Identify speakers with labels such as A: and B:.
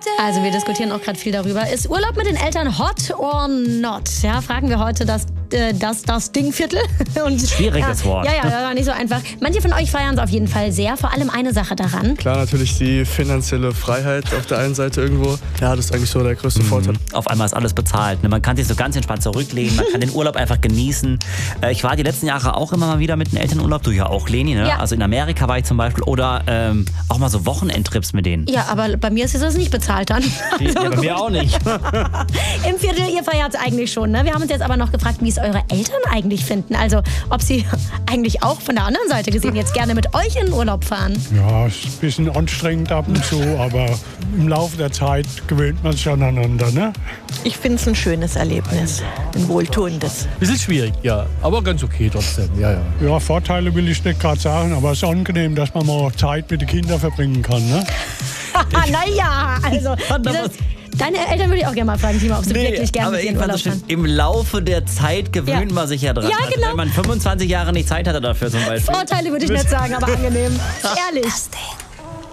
A: Also wir diskutieren auch gerade viel darüber. Ist Urlaub mit den Eltern hot or not? Ja, fragen wir heute das Dingviertel. Und,
B: Schwieriges Wort.
A: Ja, das war nicht so einfach. Manche von euch feiern es auf jeden Fall sehr. Vor allem eine Sache daran.
C: Klar, natürlich die finanzielle Freiheit auf der einen Seite irgendwo. Ja, das ist eigentlich so der größte Vorteil.
B: Auf einmal ist alles bezahlt. Ne? Man kann sich so ganz entspannt zurücklehnen, man kann den Urlaub einfach genießen. Ich war die letzten Jahre auch immer mal wieder mit einem Elternurlaub. Du ja auch, Leni, ne?
A: Ja.
B: Also in Amerika war ich zum Beispiel. Oder auch mal so Wochenendtrips mit denen.
A: Ja, aber bei mir ist das nicht bezahlt dann.
B: Ja, bei mir auch nicht.
A: Im Viertel, ihr feiert es eigentlich schon. Ne? Wir haben uns jetzt aber noch gefragt, wie es eure Eltern eigentlich finden. Also, ob sie eigentlich auch von der anderen Seite gesehen jetzt gerne mit euch in den Urlaub fahren.
D: Ja, ist ein bisschen anstrengend ab und zu, aber im Laufe der Zeit gewöhnt man sich aneinander, ne?
E: Ich finde es ein schönes Erlebnis, ein wohltuendes.
F: Bisschen schwierig, ja, aber ganz okay trotzdem, ja.
D: Ja, Vorteile will ich nicht gerade sagen, aber es ist angenehm, dass man mal Zeit mit den Kindern verbringen kann, ne?
A: Naja, also deine Eltern würde ich auch gerne mal fragen, Timo, ob sie wirklich gerne
B: aber
A: mit ihren
B: irgendwann
A: Urlaub
B: so schön,
A: fahren.
B: im Laufe der Zeit gewöhnt man sich ja dran.
A: Ja, genau.
B: Also wenn man 25 Jahre nicht Zeit hatte dafür zum Beispiel.
A: Vorteile würde ich nicht sagen, aber angenehm. Ehrlich.